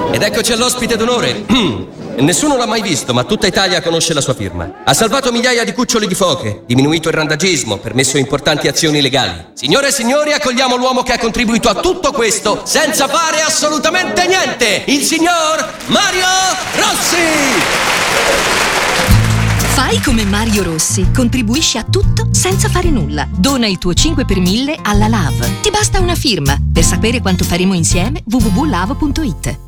Ed eccoci all'ospite d'onore. Nessuno l'ha mai visto, ma tutta Italia conosce la sua firma. Ha salvato migliaia di cuccioli di foche, diminuito il randagismo, permesso importanti azioni legali. Signore e signori, accogliamo l'uomo che ha contribuito a tutto questo senza fare assolutamente niente, il signor Mario Rossi! Fai come Mario Rossi, contribuisci a tutto senza fare nulla. Dona il tuo 5 per 1000 alla LAV. Ti basta una firma. Per sapere quanto faremo insieme, www.lav.it.